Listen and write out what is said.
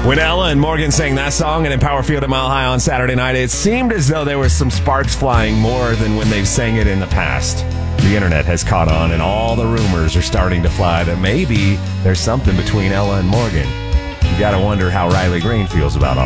When Ella and Morgan sang that song and in Power Field at Mile High on Saturday night, it seemed as though there was some sparks flying more than when they've sang it in the past. The internet has caught on, and all the rumors are starting to fly that maybe there's something between Ella and Morgan. You gotta wonder how Riley Green feels about all